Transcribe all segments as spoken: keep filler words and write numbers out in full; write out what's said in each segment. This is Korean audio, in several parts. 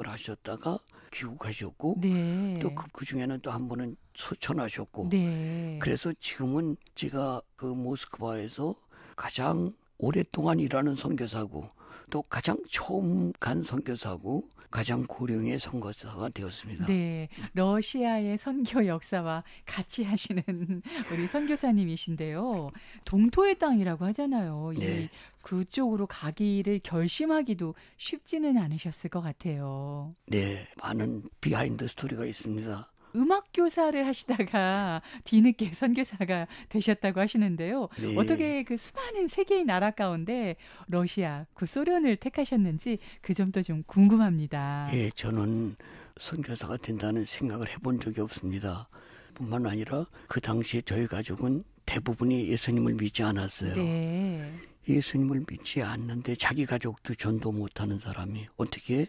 하셨다가 귀국하셨고 네. 또 그, 그 중에는 또 한 번은 소천하셨고 네. 그래서 지금은 제가 그 모스크바에서 가장 오랫동안 일하는 선교사고 또 가장 처음 간 선교사고 가장 고령의 선교사가 되었습니다. 네, 러시아의 선교 역사와 같이 하시는 우리 선교사님이신데요. 동토의 땅이라고 하잖아요. 네. 이 그쪽으로 가기를 결심하기도 쉽지는 않으셨을 것 같아요. 네, 많은 비하인드 스토리가 있습니다. 음악 교사를 하시다가 뒤늦게 선교사가 되셨다고 하시는데요. 네. 어떻게 그 수많은 세계의 나라 가운데 러시아, 그 소련을 택하셨는지 그 점도 좀 궁금합니다. 예, 저는 선교사가 된다는 생각을 해본 적이 없습니다. 뿐만 아니라 그 당시에 저희 가족은 대부분이 예수님을 믿지 않았어요. 네. 예수님을 믿지 않는데 자기 가족도 전도 못하는 사람이 어떻게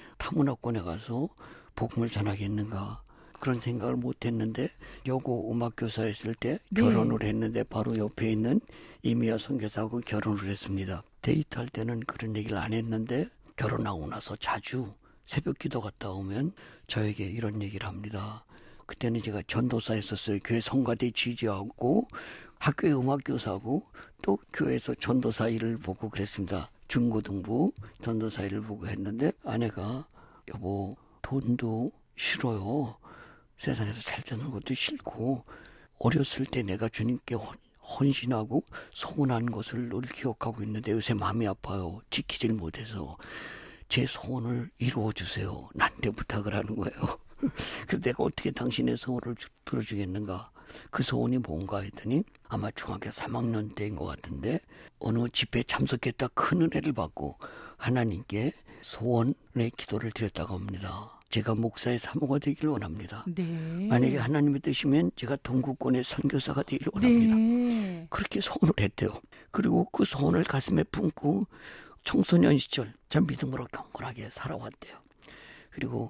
타문화권에 가서 복음을 전하겠는가. 그런 생각을 못했는데 여고 음악교사였을 때 네. 결혼을 했는데 바로 옆에 있는 이미아 선교사하고 결혼을 했습니다. 데이트할 때는 그런 얘기를 안 했는데 결혼하고 나서 자주 새벽 기도 갔다 오면 저에게 이런 얘기를 합니다. 그때는 제가 전도사였었어요. 교회 성가대 지지하고 학교의 음악교사고 또 교회에서 전도사 일을 보고 그랬습니다. 중고등부 전도사 일을 보고 했는데 아내가 여보 돈도 싫어요. 세상에서 잘 되는 것도 싫고 어렸을 때 내가 주님께 헌신하고 소원한 것을 늘 기억하고 있는데 요새 마음이 아파요. 지키질 못해서 제 소원을 이루어주세요. 나한테 부탁을 하는 거예요. 그래서 내가 어떻게 당신의 소원을 들어주겠는가. 그 소원이 뭔가 했더니 아마 중학교 삼 학년 때인 것 같은데 어느 집회에 참석했다 큰 은혜를 받고 하나님께 소원의 기도를 드렸다고 합니다. 제가 목사의 사모가 되기를 원합니다. 네. 만약에 하나님의 뜻이면 제가 동구권의 선교사가 되기를 원합니다. 네. 그렇게 소원을 했대요. 그리고 그 소원을 가슴에 품고 청소년 시절 참 믿음으로 경건하게 살아왔대요. 그리고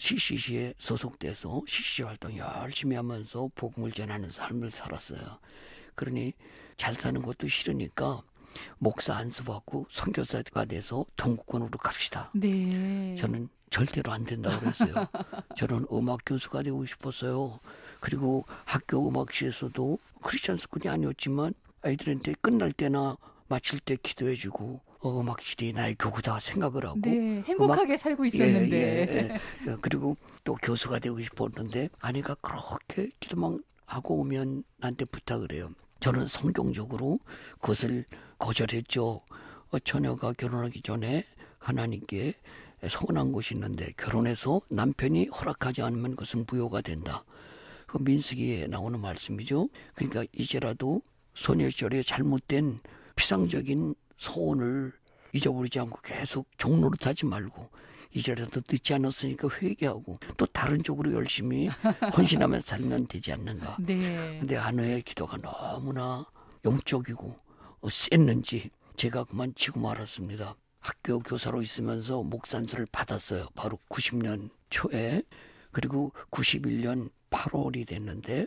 씨씨씨에 소속돼서 씨씨 활동 열심히 하면서 복음을 전하는 삶을 살았어요. 그러니 잘 사는 것도 싫으니까 목사 안수 받고 선교사가 돼서 동구권으로 갑시다. 네. 저는 절대로 안 된다고 그랬어요. 저는 음악 교수가 되고 싶었어요. 그리고 학교 음악실에서도 크리스천 스쿨이 아니었지만 아이들한테 끝날 때나 마칠 때 기도해주고 어, 음악실이 나의 교구다 생각을 하고 네, 행복하게 음악, 살고 있었는데. 예, 예, 예. 그리고 또 교수가 되고 싶었는데 아내가 그렇게 기도만 하고 오면 나한테 부탁을 해요. 저는 성경적으로 그것을 거절했죠. 어, 처녀가 결혼하기 전에 하나님께 서운한 것이 있는데 결혼해서 남편이 허락하지 않으면 그것은 무효가 된다. 그 민수기에 나오는 말씀이죠. 그러니까 이제라도 소녀 시절에 잘못된 피상적인 소원을 잊어버리지 않고 계속 종노릇하지 말고 이제라도 늦지 않았으니까 회개하고 또 다른 쪽으로 열심히 헌신하며 살면 되지 않는가. 네. 근데 아내의 기도가 너무나 영적이고 셌는지 제가 그만 지고 말았습니다. 학교 교사로 있으면서 목산서를 받았어요. 바로 구십 년 초에. 그리고 구십일 년 팔월이 됐는데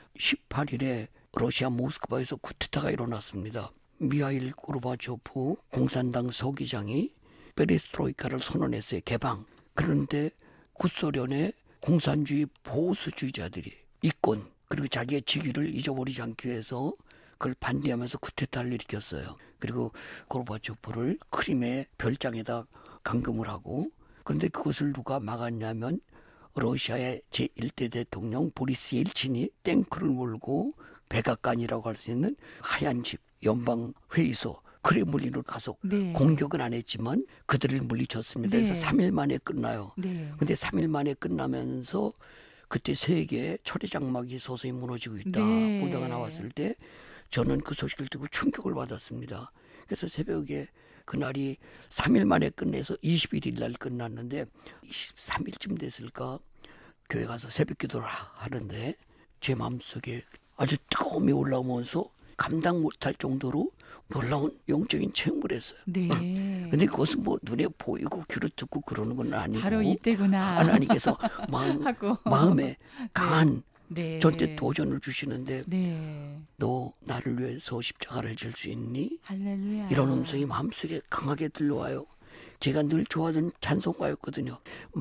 십팔 일에 러시아 모스크바에서 쿠데타가 일어났습니다. 미하일 고르바초프 공산당 서기장이 페레스트로이카를 선언했어요. 개방. 그런데 구소련의 공산주의 보수주의자들이 이권 그리고 자기의 직위를 잊어버리지 않기 위해서 그걸 반대하면서 쿠데타를 일으켰어요. 그리고 고르바초프를 크림의 별장에다 감금을 하고 그런데 그것을 누가 막았냐면 러시아의 제일 대 대통령 보리스 옐친이 탱크를 몰고 백악관이라고 할 수 있는 하얀 집 연방회의소 크레물린으로 가서 네. 공격은 안 했지만 그들을 물리쳤습니다. 네. 그래서 삼 일 만에 끝나요. 네. 그런데 삼 일 만에 끝나면서 그때 세계의 철의 장막이 서서히 무너지고 있다. 네. 보도가 나왔을 때 저는 그 소식을 듣고 충격을 받았습니다. 그래서 새벽에 그날이 삼 일 만에 끝내서 이십일 일 날 끝났는데 이십삼 일쯤 됐을까 교회 가서 새벽 기도를 하는데 제 마음속에 아주 뜨거움이 올라오면서 감당 못할 정도로 놀라운 영적인 체험을 했어요. 네. 근데 그것은 뭐 눈에 보이고 귀로 듣고 그러는 건 아니고 바로 이때구나. 하나님께서 마음, 하고. 마음에 강한 네. 저한테 도전을 주시는데 네. 너 나를 위해서 십자가를 질 수 있니? 할렐루야. 이런 음성이 마음속에 강하게 들려와요. 제가 늘 좋아하던 찬송가였거든요.